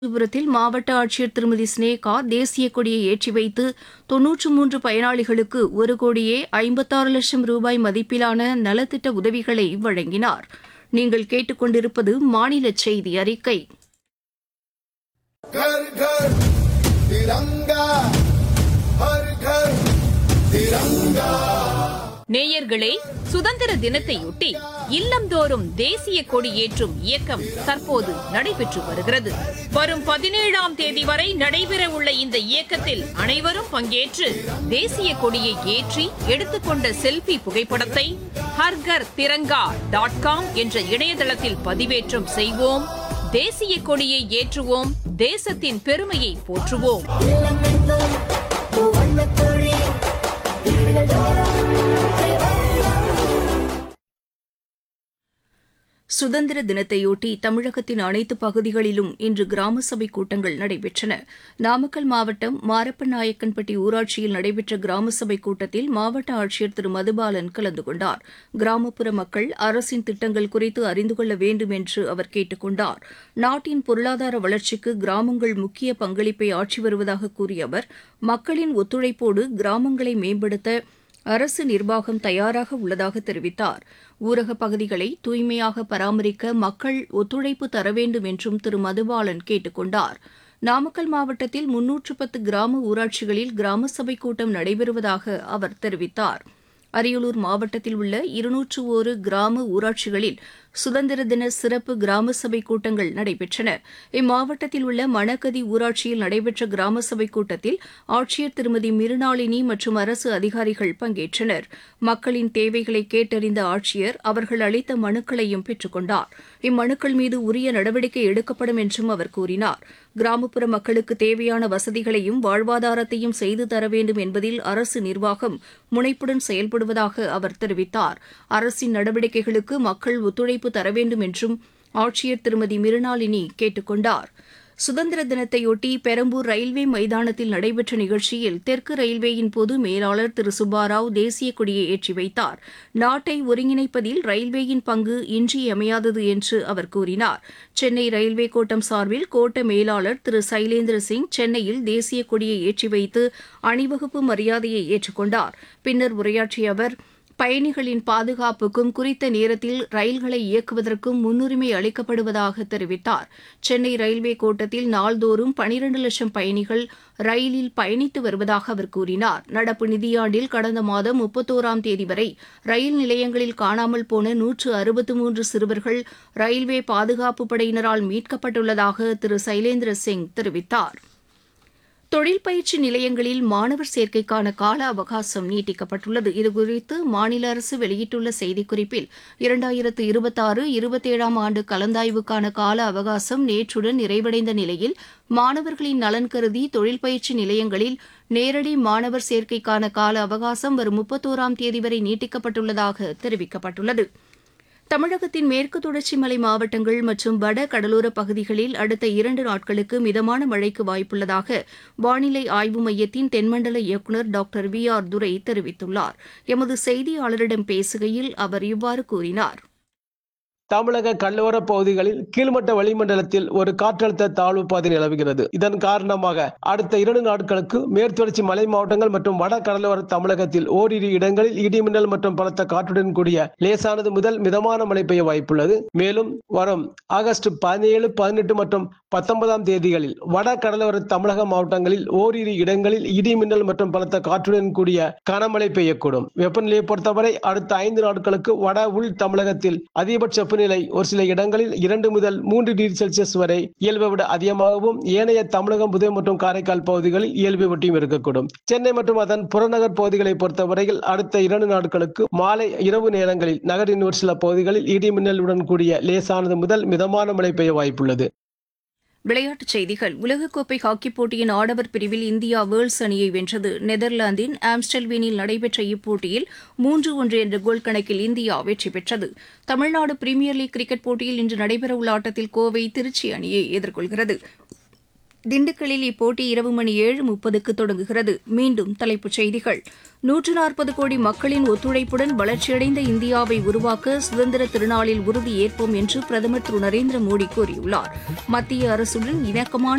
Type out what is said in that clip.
காஞ்சிபுரத்தில் மாவட்ட ஆட்சியர் திருமதி ஸ்னேகா தேசிய கொடியை ஏற்றி வைத்து 93 பயனாளிகளுக்கு 1,56,00,000 ரூபாய் மதிப்பிலான நலத்திட்ட உதவிகளை வழங்கினார். நீங்கள் கேட்டுக்கொண்டிருப்பது மாநில செய்தி அறிக்கை. घर घर तिरंगा, हर घर तिरंगा. நேயர்களே, சுதந்திர தினத்தையொட்டி இல்லந்தோறும் தேசிய கொடி ஏற்றும் இயக்கம் தற்போது நடைபெற்று வருகிறது. வரும் 17ஆம் தேதி வரை நடைபெறவுள்ள இந்த இயக்கத்தில் அனைவரும் பங்கேற்று தேசிய கொடியை ஏற்றி எடுத்துக்கொண்ட செல்ஃபி புகைப்படத்தை harghar.tiranga.com என்ற இணையதளத்தில் பதிவேற்றம் செய்வோம். தேசிய கொடியை ஏற்றுவோம், தேசத்தின் பெருமையை போற்றுவோம். சுதந்திர தினத்தையொட்டி தமிழகத்தின் அனைத்து பகுதிகளிலும் இன்று கிராம சபை கூட்டங்கள் நடைபெற்றன. நாமக்கல் மாவட்டம் மாரப்பநாயக்கன்பட்டி ஊராட்சியில் நடைபெற்ற கிராம சபை கூட்டத்தில் மாவட்ட ஆட்சியர் திரு மதுபாலன் கலந்து கொண்டார். கிராமப்புற மக்கள் அரசின் திட்டங்கள் குறித்து அறிந்து கொள்ள வேண்டும் என்று அவர் கேட்டுக் கொண்டார். நாட்டின் பொருளாதார வளர்ச்சிக்கு கிராமங்கள் முக்கிய பங்களிப்பை ஆற்றி வருவதாக கூறிய அவர், மக்களின் ஒத்துழைப்போடு கிராமங்களை மேம்படுத்த அரசு நிர்வாகம் தயாராக உள்ளதாக தெரிவித்தார். ஊரகப் பகுதிகளை தூய்மையாக பராமரிக்க மக்கள் ஒத்துழைப்பு தர வேண்டும் என்றும் திரு மதுபாலன் கேட்டுக் கொண்டார். நாமக்கல் மாவட்டத்தில் 310 கிராம ஊராட்சிகளில் கிராம சபை கூட்டம் நடைபெறுவதாக அவர் தெரிவித்தார். அரியலூர் மாவட்டத்தில் உள்ள 201 கிராம ஊராட்சிகளில் சுதந்திர தின சிறப்பு கிராம சபை கூட்டங்கள் நடைபெற்றன. இம்மாவட்டத்தில் உள்ள மணக்கதி ஊராட்சியில் நடைபெற்ற கிராம சபை கூட்டத்தில் ஆட்சியர் திருமதி மிருணாளினி மற்றும் அரசு அதிகாரிகள் பங்கேற்றனர். மக்களின் தேவைகளை கேட்டறிந்த ஆட்சியர் அவர்கள் அளித்த மனுக்களையும் பெற்றுக் கொண்டார். இம்மனுக்கள் மீது உரிய நடவடிக்கை எடுக்கப்படும் என்றும் அவர் கூறினார். கிராமப்புற மக்களுக்கு தேவையான வசதிகளையும் வாழ்வாதாரத்தையும் செய்து தர வேண்டும் என்பதில் அரசு நிர்வாகம் முனைப்புடன் செயல்படுவதாக அவர் தெரிவித்தார். அரசின் நடவடிக்கைகளுக்கு மக்கள் ஒத்துழைப்பு தர வேண்டும் என்றும் ஆட்சியர் திருமதி மிருணாளினி கேட்டுக் கொண்டார். சுதந்திர தினத்தையொட்டி பெரம்பூர் ரயில்வே மைதானத்தில் நடைபெற்ற நிகழ்ச்சியில் தெற்கு ரயில்வேயின் பொது மேலாளர் திரு சுப்பாராவ் தேசிய கொடியை ஏற்றி வைத்தார். நாட்டை ஒருங்கிணைப்பதில் ரயில்வேயின் பங்கு இன்றியமையாதது என்று அவர் கூறினார். சென்னை ரயில்வே கோட்டம் சார்பில் கோட்ட மேலாளர் திரு சைலேந்திர சிங் சென்னையில் தேசிய கொடியை ஏற்றி வைத்து அணிவகுப்பு மரியாதையை ஏற்றுக்கொண்டார். பின்னர் உரையாற்றிய அவர், பயணிகளின் பாதுகாப்புக்கும் குறித்த நேரத்தில் ரயில்களை இயக்குவதற்கும் முன்னுரிமை அளிக்கப்படுவதாக தெரிவித்தார். சென்னை ரயில்வே கோட்டத்தில் நாள்தோறும் 12 லட்சம் பயணிகள் ரயிலில் பயணித்து வருவதாக அவர் கூறினார். நடப்பு நிதியாண்டில் கடந்த மாதம் 31ஆம் தேதி வரை ரயில் நிலையங்களில் காணாமல் போன 163 சிறுவர்கள் ரயில்வே பாதுகாப்பு படையினரால் மீட்கப்பட்டுள்ளதாக திரு சைலேந்திர சிங் தெரிவித்தார். தொழில் பயிற்சி நிலையங்களில் மாணவர் சேர்க்கைக்கான கால அவகாசம் நீட்டிக்கப்பட்டுள்ளது. இதுகுறித்து மாநில அரசு வெளியிட்டுள்ள செய்திக்குறிப்பில் 2026-27ஆம் ஆண்டு கலந்தாய்வுக்கான கால அவகாசம் நேற்றுடன் நிறைவடைந்த நிலையில் மாணவர்களின் நலன் கருதி தொழில் பயிற்சி நிலையங்களில் நேரடி மாணவர் சேர்க்கைக்கான கால அவகாசம் வரும் 31ஆம் தேதி வரை நீட்டிக்கப்பட்டுள்ளதாக தெரிவிக்கப்பட்டுள்ளது. தமிழகத்தின் மேற்கு தொடர்ச்சி மலை மாவட்டங்கள் மற்றும் வட கடலோர பகுதிகளில் அடுத்த 2 நாட்களுக்கு மிதமான மழைக்கு வாய்ப்புள்ளதாக வானிலை ஆய்வு மையத்தின் தென்மண்டல இயக்குநர் டாக்டர் VR துரை தெரிவித்துள்ளார். எமது செய்தியாளரிடம் பேசுகையில் அவர் இவ்வாறு கூறினார். தமிழக கடலோர பகுதிகளில் கீழ்மட்ட வளிமண்டலத்தில் ஒரு காற்றழுத்த தாழ்வு பாதை நிலவுகிறது. இதன் காரணமாக அடுத்த 2 நாட்களுக்கு மேற்குத்தொடர்ச்சி மலை மாவட்டங்கள் மற்றும் வட கடலோர தமிழகத்தில் ஓரிரு இடங்களில் இடிமின்னல் மற்றும் பலத்த காற்றுடன் கூடிய லேசானது முதல் மிதமான மழை பெய்ய வாய்ப்புள்ளது. மேலும் வரும் ஆகஸ்ட் 17, 18 மற்றும் 19ஆம் தேதிகளில் வட கடலோர தமிழக மாவட்டங்களில் ஓரிரு இடங்களில் இடிமின்னல் மற்றும் பலத்த காற்றுடன் கூடிய கனமழை பெய்யக்கூடும். வெப்பநிலையை பொறுத்தவரை அடுத்த 5 நாட்களுக்கு வட உள் தமிழகத்தில் அதிகபட்ச வெப்பநிலை ஒரு சில இடங்களில் 2 முதல் 3 டிகிரி செல்சியஸ் வரை இயல்பை விட அதிகமாகவும், ஏனைய தமிழகம், புதுவை மற்றும் காரைக்கால் பகுதிகளில் இயல்பை ஒட்டியும் இருக்கக்கூடும். சென்னை மற்றும் அதன் புறநகர் பகுதிகளை பொறுத்தவரையில் அடுத்த 2 நாட்களுக்கு மாலை இரவு நேரங்களில் நகரின் ஒரு சில பகுதிகளில் இடிமின்னலுடன் கூடிய லேசானது முதல் மிதமான மழை பெய்ய வாய்ப்புள்ளது. விளையாட்டுச் செய்திகள். உலகக்கோப்பை ஹாக்கிப் போட்டியின் ஆடவர் பிரிவில் இந்தியா வேல்ஸ் அணியை வென்றது. நெதர்லாந்தின் ஆம்ஸ்டல்வீனில் நடைபெற்ற இப்போட்டியில் 3-1 என்ற கோல் கணக்கில் இந்தியா வெற்றி பெற்றது. தமிழ்நாடு பிரீமியர் லீக் கிரிக்கெட் போட்டியில் இன்று நடைபெறவுள்ள ஆட்டத்தில் கோவை திருச்சி அணியை எதிர்கொள்கிறது. திண்டுக்கல்லில் இப்போட்டி இரவு மணி 7:30க்கு தொடங்குகிறது. மீண்டும் தலைப்புச் செய்திகள். 140 கோடி மக்களின் ஒத்துழைப்புடன் வளர்ச்சியடைந்த இந்தியாவை உருவாக்க சுதந்திர திருநாளில் உறுதி ஏற்போம் என்று பிரதமர் திரு நரேந்திர மோடி கூறியுள்ளார். மத்திய அரசுடன் இணக்கமான